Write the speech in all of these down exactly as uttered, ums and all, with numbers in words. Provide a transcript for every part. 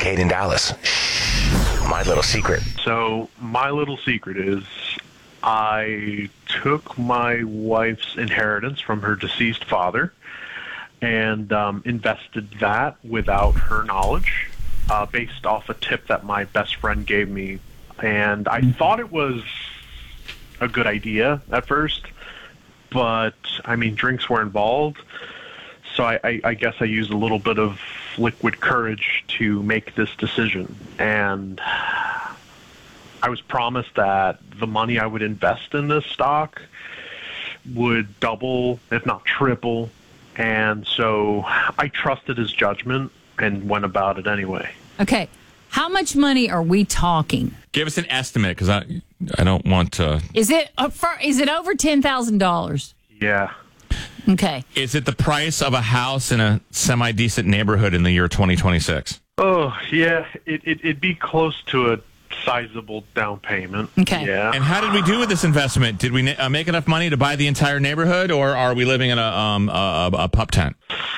Kincaid in Dallas. My little secret. So my little secret is I took my wife's inheritance from her deceased father and um, invested that without her knowledge, uh, based off a tip that my best friend gave me. And I thought it was a good idea at first, but, I mean, drinks were involved. So I, I, I guess I used a little bit of liquid courage to make this decision. And I was promised that the money I would invest in this stock would double, if not triple. And so I trusted his judgment and went about it anyway. Okay. How much money are we talking? Give us an estimate, because I I don't want to... Is it uh, for, is it over ten thousand dollars? Yeah. Okay. Is it the price of a house in a semi-decent neighborhood in the year twenty twenty-six? Oh, yeah. It, it, it'd be close to a sizable down payment. Okay. Yeah. And how did we do with this investment? Did we uh, make enough money to buy the entire neighborhood, or are we living in a um a, a pup tent?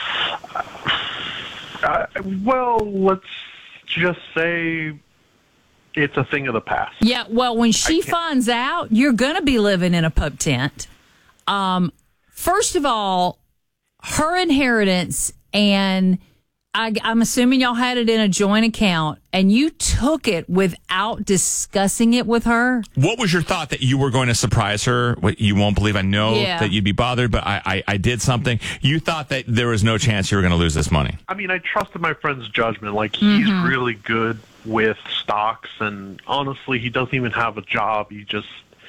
Uh, well, let's just say it's a thing of the past. Yeah, well, when she finds out, you're going to be living in a pup tent. Um, first of all, her inheritance, and I, I'm assuming y'all had it in a joint account, and you took it without discussing it with her. What was your thought, that you were going to surprise her? What, you won't believe I know Yeah. that you'd be bothered, but I, I, I did something. You thought that there was no chance you were going to lose this money. I mean, I trusted my friend's judgment. Like, he's Mm-hmm. really good with stocks, and honestly, he doesn't even have a job. He just...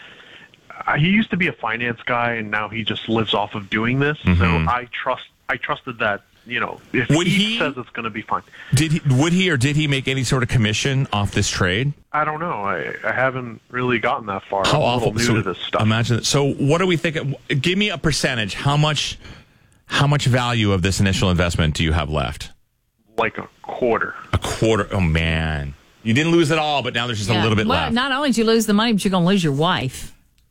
Uh, he used to be a finance guy, and now he just lives off of doing this. Mm-hmm. So I trust. I trusted that, you know, if Would he, he- says it's going to be fine. Did he, would he or did he make any sort of commission off this trade? I don't know. I, I haven't really gotten that far. How I'm a awful! little new So to this stuff. Imagine that. So, what do we think? Give me a percentage. How much? How much value of this initial investment do you have left? Like a quarter. A quarter. Oh man, you didn't lose it all, but now there's just a Yeah. little bit well, left. Not only did you lose the money, but you're going to lose your wife.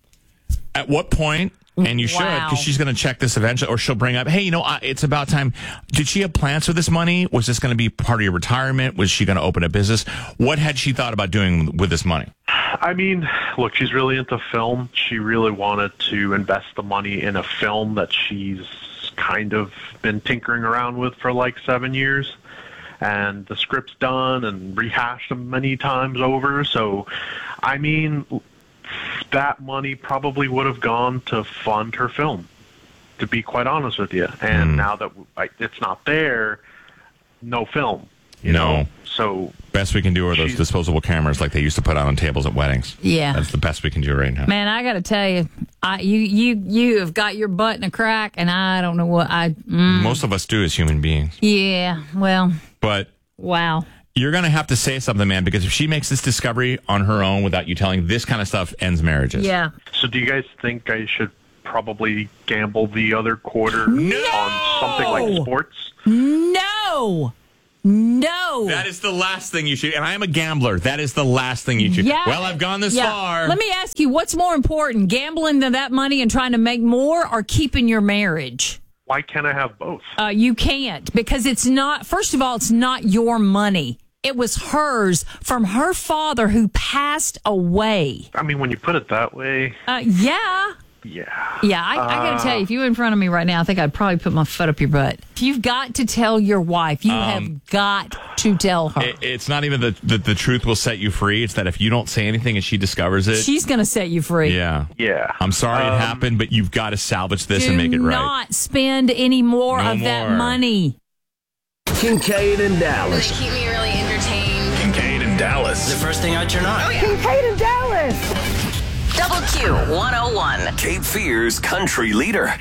At what point? And you should, Wow. because she's going to check this eventually, or she'll bring up, hey, you know, I, it's about time. Did she have plans for this money? Was this going to be part of your retirement? Was she going to open a business? What had she thought about doing with this money? I mean, look, she's really into film. She really wanted to invest the money in a film that she's kind of been tinkering around with for like seven years. And the script's done and rehashed many times over. So, I mean, that money probably would have gone to fund her film, to be quite honest with you. And Mm. now that I, it's not there, no film. You No. know? So Best we can do are those She's- disposable cameras like they used to put out on tables at weddings. Yeah. That's the best we can do right now. Man, I got to tell you, I, you you you have got your butt in a crack, and I don't know what I. Mm, Most of us do as human beings. yeah, well, But wow. you're going to have to say something, man, because if she makes this discovery on her own without you telling, this kind of stuff ends marriages. Yeah. So do you guys think I should probably gamble the other quarter No! on something like sports? No. No. That is the last thing you should. And I am a gambler. That is the last thing you should. Yeah. Well, I've gone this Yeah. far. Let me ask you, what's more important, gambling that money and trying to make more, or keeping your marriage? Why can't I have both? Uh, you can't, because it's not, first of all, it's not your money. It was hers from her father, who passed away. I mean, when you put it that way, Uh, yeah. yeah. Yeah, I, I got to tell you, if you were in front of me right now, I think I'd probably put my foot up your butt. You've got to tell your wife. You have got to tell her. It- it's not even the, the the truth will set you free. It's that if you don't say anything and she discovers it, She's going to set you free. yeah, Yeah. I'm sorry Um, it happened, but you've got to salvage this Do and make it right. not spend any more No of that more. money. Kincaid in Dallas. Keep me really entertained. Kincaid in Dallas. The first thing I turn on. Kincaid in Dallas. Double Q one oh one. Cape Fear's country leader.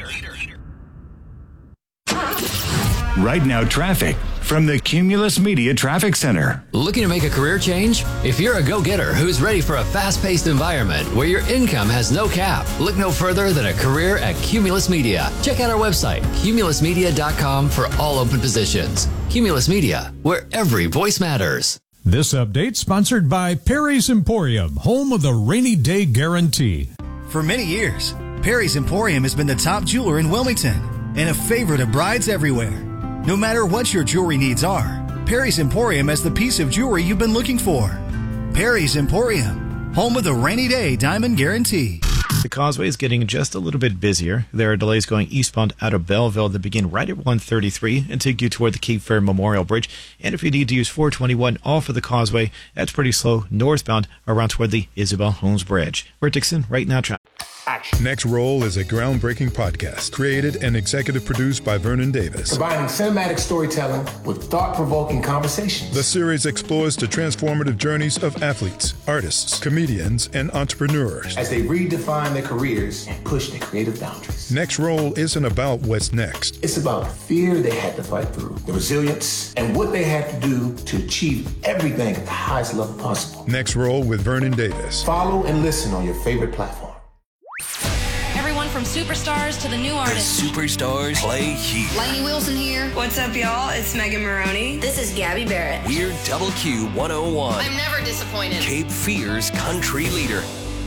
Right now, traffic from the Cumulus Media Traffic Center. Looking to make a career change? If you're a go-getter who's ready for a fast-paced environment where your income has no cap, look no further than a career at Cumulus Media. Check out our website, cumulus media dot com, for all open positions. Cumulus Media, where every voice matters. This update sponsored by Perry's Emporium, home of the rainy day guarantee. For many years, Perry's Emporium has been the top jeweler in Wilmington and a favorite of brides everywhere. No matter what your jewelry needs are, Perry's Emporium has the piece of jewelry you've been looking for. Perry's Emporium, home of the rainy day diamond guarantee. The causeway is getting just a little bit busier. There are delays going eastbound out of Belleville that begin right at one thirty-three and take you toward the Cape Fear Memorial Bridge. And if you need to use four twenty-one off of the causeway, that's pretty slow northbound around toward the Isabel Holmes Bridge. We're Dixon, right now. Tra- Next Roll is a groundbreaking podcast created and executive produced by Vernon Davis. Combining cinematic storytelling with thought-provoking conversations. The series explores the transformative journeys of athletes, artists, comedians, and entrepreneurs as they redefine their careers and push their creative boundaries. Next Roll isn't about what's next. It's about the fear they had to fight through, the resilience, and what they had to do to achieve everything at the highest level possible. Next Roll with Vernon Davis. Follow and listen on your favorite platform. Everyone from superstars to the new artists. The superstars play here. Lainey Wilson here. What's up, y'all? It's Megan Maroney. This is Gabby Barrett. We're Double Q one oh one. I'm never disappointed. Cape Fear's country leader.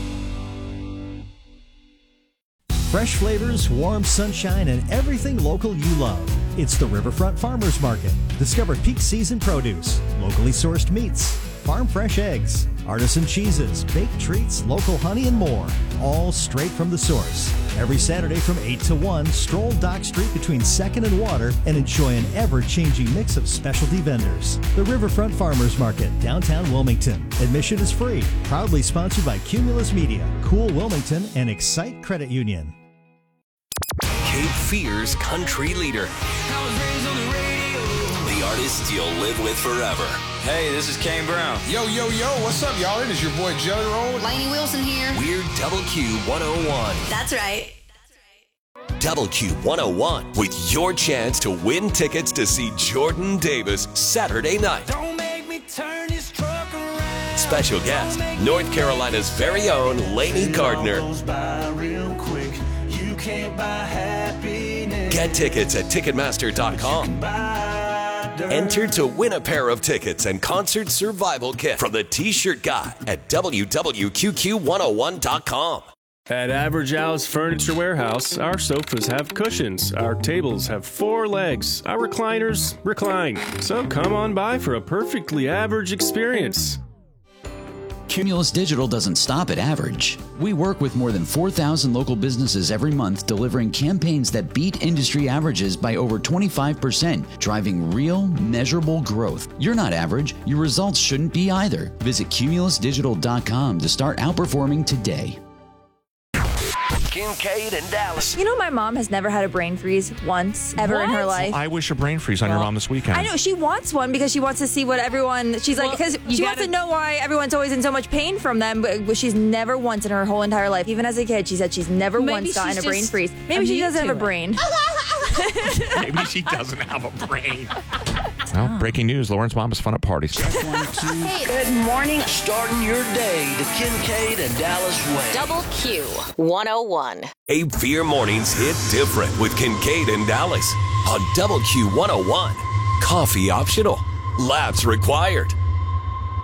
Fresh flavors, warm sunshine, and everything local you love. It's the Riverfront Farmers Market. Discover peak season produce, locally sourced meats, farm fresh eggs, artisan cheeses, baked treats, local honey, and more. All straight from the source. Every Saturday from eight to one, stroll Dock Street between second and Water and enjoy an ever-changing mix of specialty vendors. The Riverfront Farmers Market, downtown Wilmington. Admission is free. Proudly sponsored by Cumulus Media, Cool Wilmington, and Excite Credit Union. Cape Fear's country leader. The artists you'll live with forever. Hey, this is Kane Brown. Yo, yo, yo, what's up, y'all? It is your boy Jelly Roll. Lainey Wilson here. We're Double Q one oh one. That's right. Double Q one oh one with your chance to win tickets to see Jordan Davis Saturday night. Don't make me turn this truck around. Special guest, North Carolina's very own Lainey Gardner. Get tickets at Ticketmaster dot com. Enter to win a pair of tickets and concert survival kit from the T-Shirt Guy at W W Q Q one oh one dot com. At Average Al's Furniture Warehouse, our sofas have cushions, our tables have four legs, our recliners recline. So come on by for a perfectly average experience. Cumulus Digital doesn't stop at average. We work with more than four thousand local businesses every month, delivering campaigns that beat industry averages by over twenty-five percent, driving real, measurable growth. You're not average. Your results shouldn't be either. Visit Cumulus Digital dot com to start outperforming today. Kincaid and Dallas. You know, my mom has never had a brain freeze once ever What? in her life. I wish a brain freeze on your mom this weekend. I know she wants one because she wants to see what everyone. She's like, because you she wants gotta- to know why everyone's always in so much pain from them. But she's never once in her whole entire life, even as a kid, she said she's never Maybe once gotten a she's brain just freeze. Maybe she immune doesn't have to a it. brain. Maybe she doesn't have a brain. Well, breaking news. Lauren's mom is fun at parties. Hey, good morning. Starting your day the Kincaid and Dallas way. Double Q one oh one. Cape Fear mornings hit different with Kincaid and Dallas on Double Q one oh one. Coffee optional. Laughs required.